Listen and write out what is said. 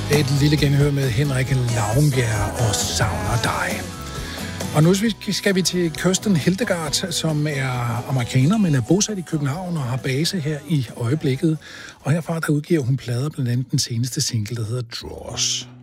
Et lille genhør med Henrik Lauenbjerg og Savner dig. Og nu skal vi til Kirsten Hildegard, som er amerikaner, men er bosat i København og har base her i øjeblikket. Og herfra der udgiver hun plader, blandt andet den seneste single, der hedder Draws.